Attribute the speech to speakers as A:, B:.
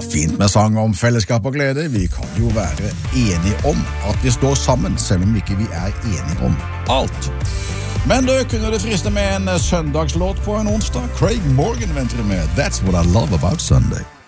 A: fint med sang om fellesskap og glede. Vi kan jo være enige om at vi står sammen, selv om ikke vi er enige om alt. Men da kunne det friste med en søndagslåt på en onsdag. Craig Morgan venter med That's What I Love About Sunday.